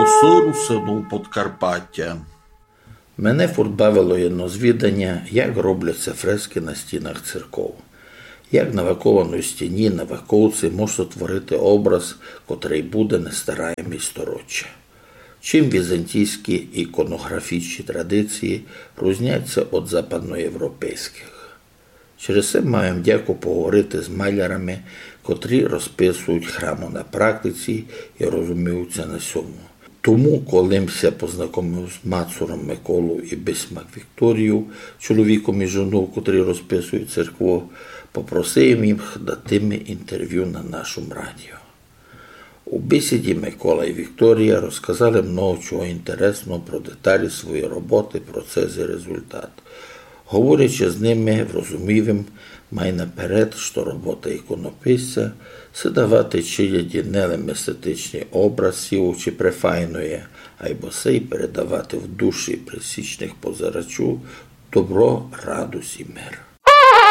Русину Подкарпаття. Мене бавило єнозвідання, як робляться фрески на стінах церков. Як на викованій стіні науковці можуть створити образ, котрий буде нестараємий сторіччя. Чим візантійські іконографічні традиції різняться від западноєвропейських. Через це маємо дяку поговорити з малярами, котрі розписують храму на практиці і розуміються на цьому. Тому, коли я познайомив з Мацуром Миколою і Бисмак Вікторію, чоловіком і жіною, котрі розписують церкву, попросив їх дати мені інтерв'ю на нашому радіо. У бесіді Микола і Вікторія розказали много чого інтересного про деталі своєї роботи, процес і результат. Говорячи з ними, розумів май наперед, що робота іконописця – це давати чияді не лише естетичний образ сівучи префайної, а й босе й передавати в душі присічних позирачу добро, радость і мир.